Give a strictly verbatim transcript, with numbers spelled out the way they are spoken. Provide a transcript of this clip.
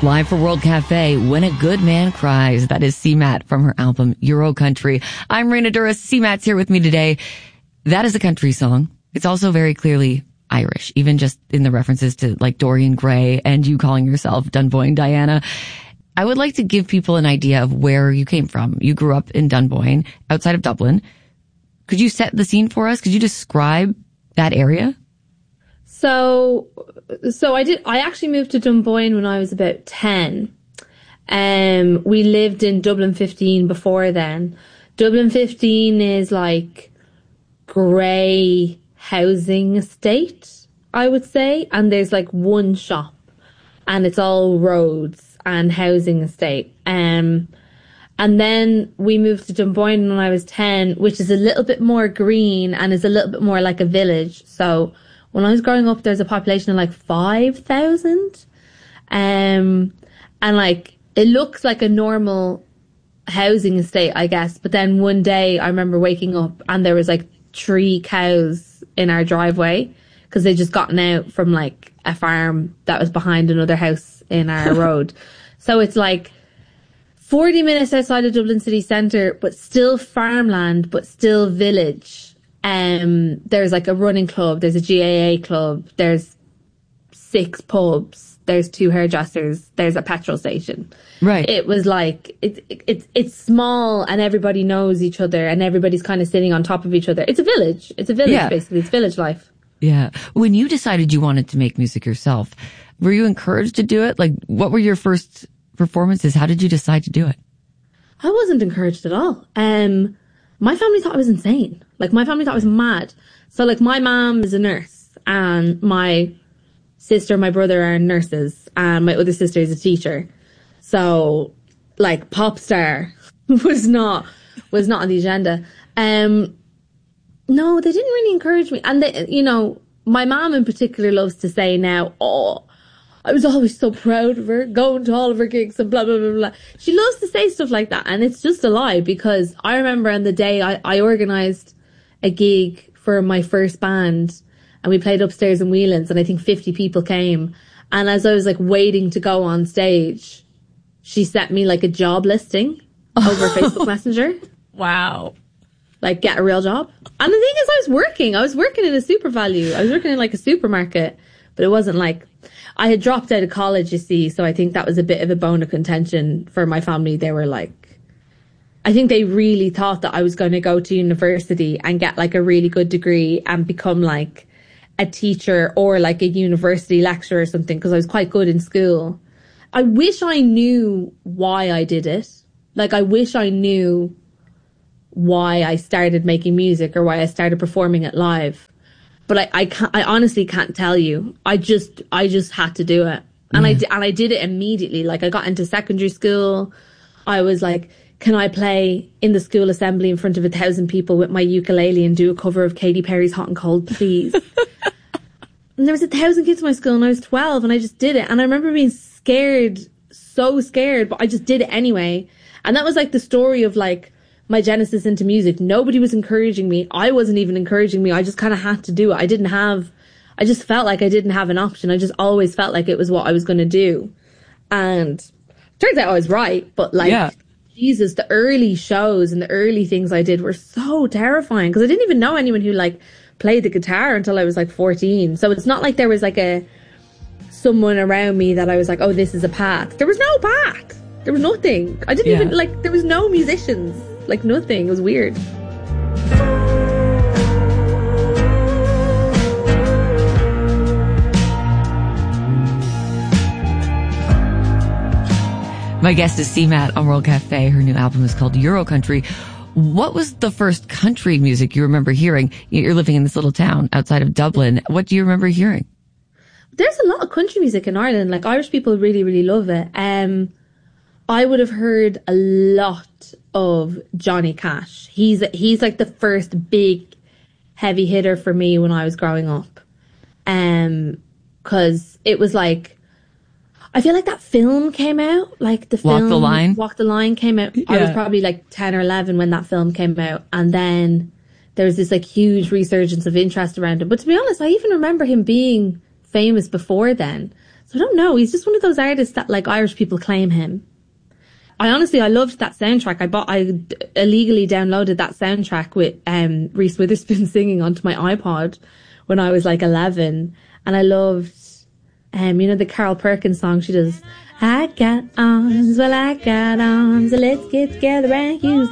Live for World Cafe, When a Good Man Cries. That is C MAT from her album Euro Country. I'm Raina Douris. C MAT's here with me today. That is a country song. It's also very clearly Irish, even just in the references to like Dorian Gray and you calling yourself Dunboyne Diana. I would like to give people an idea of where you came from. You grew up in Dunboyne, outside of Dublin. Could you set the scene for us? Could you describe that area? So, so I did, I actually moved to Dunboyne when I was about ten. Um, we lived in Dublin fifteen before then. Dublin fifteen is like grey housing estate, I would say. And there's like one shop and it's all roads and housing estate. Um, and then we moved to Dunboyne when I was ten, which is a little bit more green and is a little bit more like a village. So, when I was growing up, there's a population of like five thousand. Um, and like, it looks like a normal housing estate, I guess. But then one day I remember waking up and there was like three cows in our driveway because they just gotten out from like a farm that was behind another house in our road. So it's like forty minutes outside of Dublin city centre, but still farmland, but still village. Um, there's like a running club, there's a G A A club, there's six pubs, there's two hairdressers, there's a petrol station. Right. It was like, it's, it, it's, it's small and everybody knows each other and everybody's kind of sitting on top of each other. It's a village. It's a village, yeah. Basically. It's village life. Yeah. When you decided you wanted to make music yourself, were you encouraged to do it? Like, what were your first performances? How did you decide to do it? I wasn't encouraged at all. Um, my family thought I was insane. Like, my family thought I was mad. So, like, my mom is a nurse and my sister and my brother are nurses and my other sister is a teacher. So, like, pop star was not, was not on the agenda. Um, no, they didn't really encourage me. And they, you know, my mom in particular loves to say now, oh, I was always so proud of her, going to all of her gigs and blah, blah, blah, blah. She loves to say stuff like that. And it's just a lie because I remember on the day I, I organised a gig for my first band and we played upstairs in Whelan's and I think fifty people came. And as I was like waiting to go on stage, she sent me like a job listing over Facebook Messenger. Wow. Like, get a real job. And the thing is, I was working. I was working in a super value. I was working in like a supermarket, but it wasn't like, I had dropped out of college, you see, so I think that was a bit of a bone of contention for my family. They were like, I think they really thought that I was going to go to university and get like a really good degree and become like a teacher or like a university lecturer or something because I was quite good in school. I wish I knew why I did it. Like, I wish I knew why I started making music or why I started performing it live. But I, I can't, I honestly can't tell you. I just, I just had to do it. And mm. I, and I did it immediately. Like, I got into secondary school. I was like, can I play in the school assembly in front of a thousand people with my ukulele and do a cover of Katy Perry's Hot and Cold, please? And there was a thousand kids in my school and I was twelve and I just did it. And I remember being scared, so scared, but I just did it anyway. And that was like the story of like my genesis into music. Nobody was encouraging me. I wasn't even encouraging me. I just kind of had to do it. I didn't have, I just felt like I didn't have an option. I just always felt like it was what I was going to do. And turns out I was right. But like, yeah. Jesus, the early shows and the early things I did were so terrifying because I didn't even know anyone who like played the guitar until I was like fourteen. So it's not like there was like a, someone around me that I was like, oh, this is a path. There was no path. There was nothing. I didn't yeah. even like, there was no musicians. Like nothing. It was weird. My guest is C MAT on World Cafe. Her new album is called Euro Country. What was the first country music you remember hearing? You're living in this little town outside of Dublin. What do you remember hearing? There's a lot of country music in Ireland. Like, Irish people really, really love it. Um, I would have heard a lot of Johnny Cash. He's he's like the first big heavy hitter for me when I was growing up. Um, cause it was like, I feel like that film came out, like the film Walk the Line. Walk the Line came out. Yeah. I was probably like ten or eleven when that film came out. And then there was this like huge resurgence of interest around him. But to be honest, I even remember him being famous before then. So I don't know. He's just one of those artists that like Irish people claim him. I honestly, I loved that soundtrack. I bought, I illegally downloaded that soundtrack with um, Reese Witherspoon singing onto my iPod when I was like eleven. And I loved, um, you know, the Carol Perkins song she does. I got arms, well I got arms, so let's get together and use